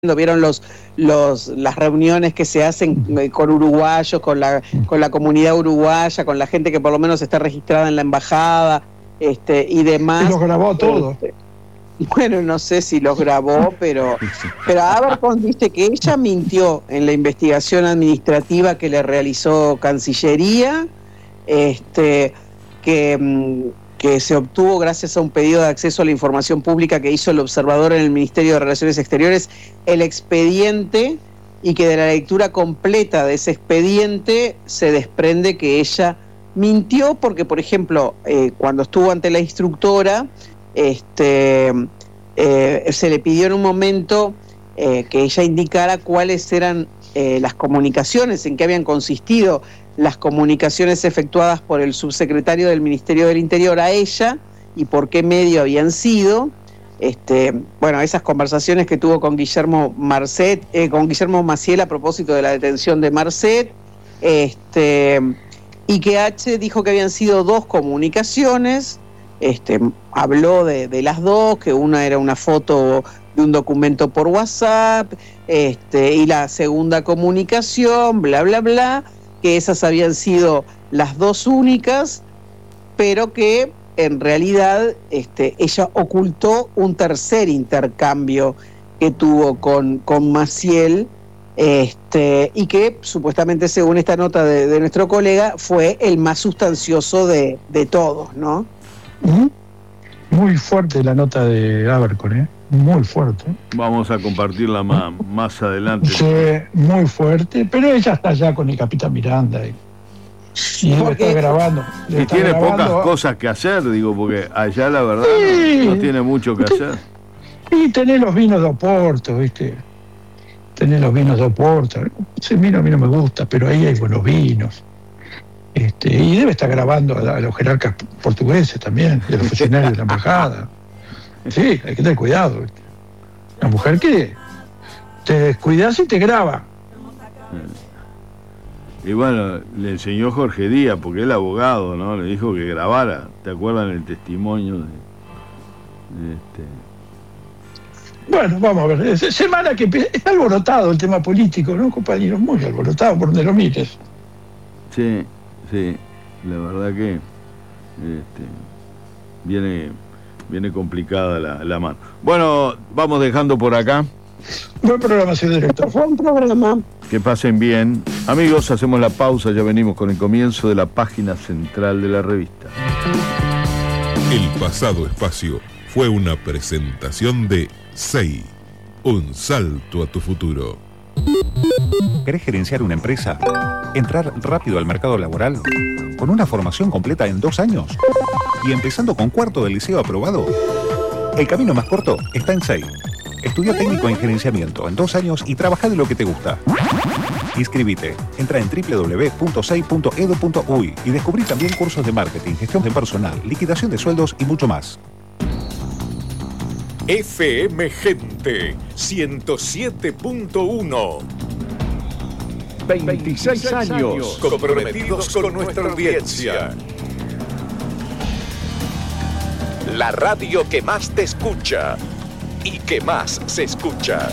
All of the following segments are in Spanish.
vieron las reuniones que se hacen con uruguayos, con la comunidad uruguaya, con la gente que por lo menos está registrada en la embajada, y demás. Y los grabó todo. Bueno, no sé si los grabó, pero Abercrombie dice que ella mintió en la investigación administrativa que le realizó Cancillería, que se obtuvo gracias a un pedido de acceso a la información pública que hizo el observador en el Ministerio de Relaciones Exteriores, el expediente, y que de la lectura completa de ese expediente se desprende que ella mintió porque, por ejemplo, cuando estuvo ante la instructora, se le pidió en un momento que ella indicara cuáles eran las comunicaciones, en qué habían consistido las comunicaciones efectuadas por el subsecretario del Ministerio del Interior a ella y por qué medio habían sido. Esas conversaciones que tuvo con Guillermo Maciel a propósito de la detención de Marcet, y que H dijo que habían sido 2 comunicaciones, habló de las 2, que una era una foto de un documento por WhatsApp, y la segunda comunicación, bla, bla, bla, que esas habían sido las 2 únicas, pero que en realidad ella ocultó un tercer intercambio que tuvo con Maciel, y que supuestamente, según esta nota de nuestro colega, fue el más sustancioso de todos, ¿no? Muy fuerte la nota de Abercrombie, muy fuerte. Vamos a compartirla más adelante. Sí, muy fuerte, pero ella está allá con el capitán Miranda y debe estar grabando. Y tiene pocas cosas que hacer, digo, porque allá la verdad no tiene mucho que hacer. Y tenés los vinos de Oporto, ¿viste? Tenés los vinos de Oporto. Ese vino a mí no me gusta, pero ahí hay buenos vinos. Y debe estar grabando a los jerarcas portugueses también, de los funcionarios de la embajada. Sí, hay que tener cuidado, ¿viste? La mujer que te descuidas y te graba. Y bueno, le enseñó Jorge Díaz, porque él abogado, ¿no? Le dijo que grabara. ¿Te acuerdan el testimonio de Bueno, vamos a ver. Semana que está alborotado el tema político, ¿no, compañeros? Muy alborotado, por donde lo mires. Sí, la verdad que viene complicada la mano. Bueno, vamos dejando por acá. Buen programa, señor director. Buen programa. Que pasen bien. Amigos, hacemos la pausa, ya venimos con el comienzo de la página central de la revista. El pasado espacio fue una presentación de SEI, un salto a tu futuro. ¿Querés gerenciar una empresa? ¿Entrar rápido al mercado laboral? ¿Con una formación completa en 2 años? ¿Y empezando con 4º del liceo aprobado? El camino más corto está en SEI. Estudia técnico en gerenciamiento en 2 años y trabaja de lo que te gusta. Inscribite. Entra en www.sei.edu.uy y descubrí también cursos de marketing, gestión de personal, liquidación de sueldos y mucho más. FM Gente 107.1. 26 años comprometidos con nuestra audiencia. La radio que más te escucha y que más se escucha.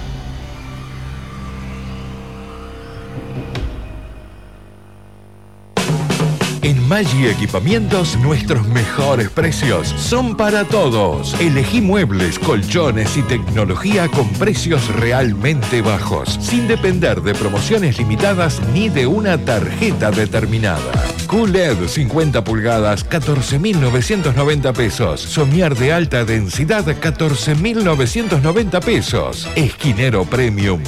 En Maggi Equipamientos, nuestros mejores precios son para todos. Elegí muebles, colchones y tecnología con precios realmente bajos, sin depender de promociones limitadas ni de una tarjeta determinada. QLED 50 pulgadas, 14.990 pesos. Somier de alta densidad, 14.990 pesos. Esquinero Premium,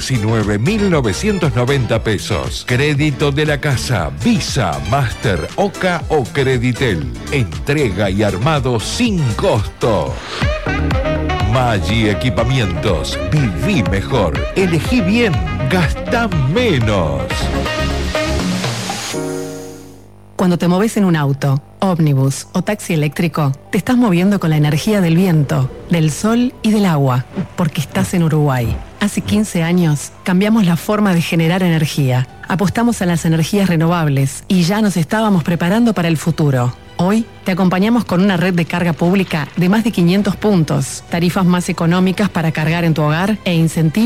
19.990 pesos. Crédito de la casa, Visa, Master, Oca o Creditel. Entrega y armado sin costo. Maggi Equipamientos. Viví mejor. Elegí bien. Gastá menos. Cuando te moves en un auto, ómnibus o taxi eléctrico, te estás moviendo con la energía del viento, del sol y del agua, porque estás en Uruguay. Hace 15 años cambiamos la forma de generar energía, apostamos a las energías renovables y ya nos estábamos preparando para el futuro. Hoy te acompañamos con una red de carga pública de más de 500 puntos, tarifas más económicas para cargar en tu hogar e incentivos